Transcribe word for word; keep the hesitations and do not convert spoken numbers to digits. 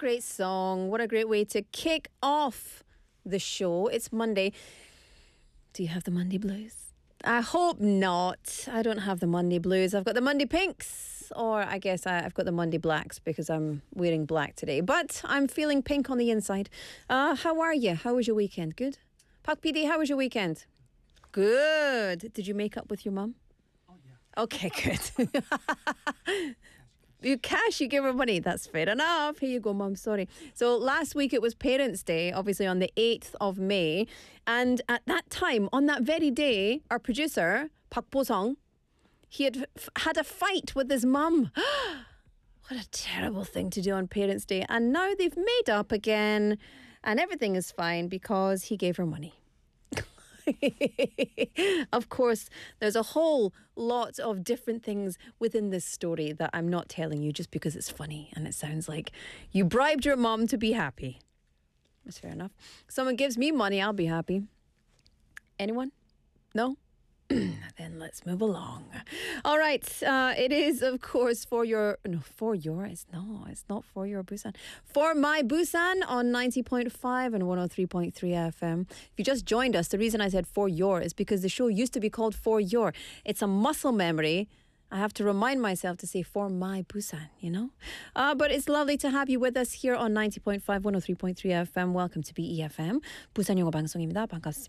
great song. What a great way to kick off the show. It's Monday. Do you have the Monday blues? I hope not. I don't have the Monday blues. I've got the Monday pinks, or I guess I, I've got the Monday blacks because I'm wearing black today. But I'm feeling pink on the inside. Uh, how are you? How was your weekend? Good? Pak P D, how was your weekend? Good. Did you make up with your mum? Oh, yeah. Okay, good. You cash, you give her money. That's fair enough. Here you go, Mum. Sorry. So last week it was Parents' Day, obviously on the eighth of May. And at that time, on that very day, our producer, Park Bo-sung, he had f- had a fight with his mum. What a terrible thing to do on Parents' Day. And now they've made up again and everything is fine because he gave her money. Of course, there's a whole lot of different things within this story that I'm not telling you just because it's funny and it sounds like you bribed your mom to be happy. That's fair enough. Someone gives me money, I'll be happy. Anyone? No? Then let's move along. All right. Uh, it is, of course, for your... No, for your... It's no, it's not for your Busan. For my Busan on ninety point five and one oh three point three F M. If you just joined us, the reason I said for your is because the show used to be called For Your. It's a muscle memory. I have to remind myself to say for my Busan, you know? Uh, but it's lovely to have you with us here on ninety point five, one oh three point three F M. Welcome to B E F M. 부산 영어 방송입니다. 반갑습니다.